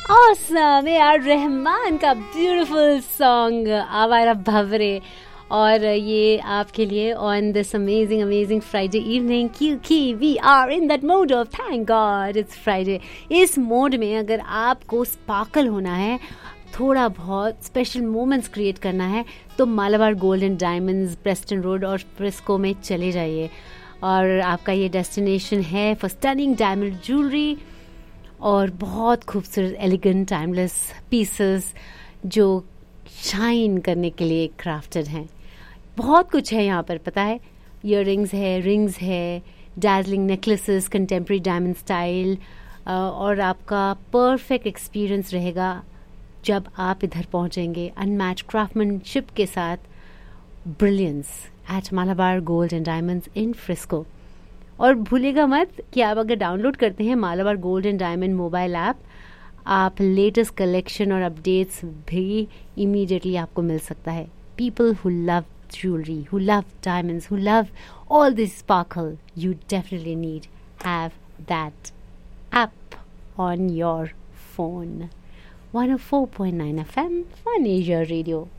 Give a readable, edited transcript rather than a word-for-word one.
Awesome AR. Rahman का beautiful song आवारा भवरे, और ये आपके लिए on this amazing amazing Friday evening, क्योंकि we are in that mode of thank God it's Friday. इस मोड में अगर आपको स्पार्कल होना है, थोड़ा बहुत स्पेशल मोमेंट्स क्रिएट करना है, तो Malabar gold and diamonds, Preston road और फ्रिस्को में चले जाइए। और आपका ये डेस्टिनेशन है फॉर स्टनिंग डायमंड ज्वेलरी और बहुत खूबसूरत एलिगेंट टाइमलेस पीसेस जो शाइन करने के लिए क्राफ्टेड हैं। बहुत कुछ है यहाँ पर, पता है, ईयररिंग्स है, रिंग्स है, darling necklaces contemporary diamond style, और आपका परफेक्ट एक्सपीरियंस रहेगा जब आप इधर पहुँचेंगे अनमैच क्राफ्टमैनशिप के साथ। Brilliance eight Malabar gold and diamonds in Frisco. और भूलिएगा मत कि आप अगर डाउनलोड करते हैं Malabar gold and diamond mobile app, आप लेटेस्ट कलेक्शन और अपडेट्स भी इमीडिएटली आपको मिल सकता है। People who love jewelry, who love diamonds, who love all this sparkle, you definitely need have that app on your phone. 104.9 FM, Fun Asia Radio.